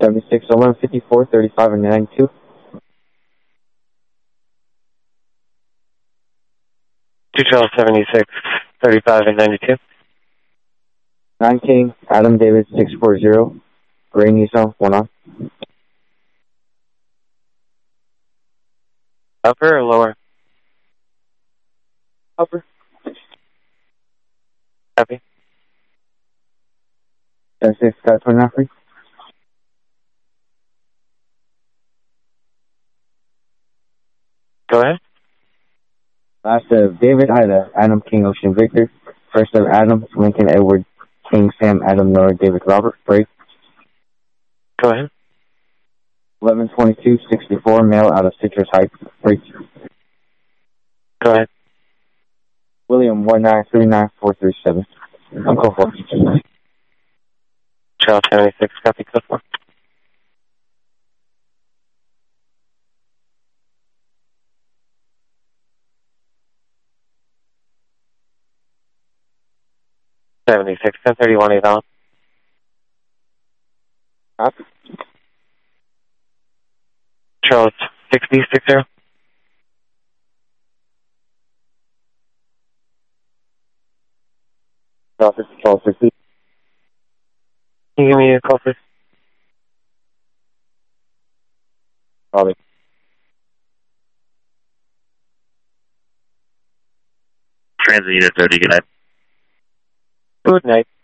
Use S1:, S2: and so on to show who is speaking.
S1: 76, 11, 54, 35, and 92.
S2: Charles 76, 35, and 92.
S1: 9 King, Adam David 640, Gray Nissan 1 on.
S2: Upper or lower?
S1: Upper.
S2: Copy.
S1: 76, got 29 free.
S2: Go ahead.
S1: Last of David Ida, Adam King Ocean Victor. First of Adam Lincoln Edward King Sam Adam Nora David Robert break.
S2: Go ahead.
S1: 11/22/64 male out of Citrus Heights break.
S2: Go ahead.
S1: William 1939437. I'm code 4.
S2: Charles 76, copy code 4. $76, 1031, $8.
S1: Copy.
S2: Charles 60, 60.
S1: Office Charles 60.
S2: Can you give me a call, please?
S1: Probably.
S3: Transit Unit 30, good night.
S2: Good night.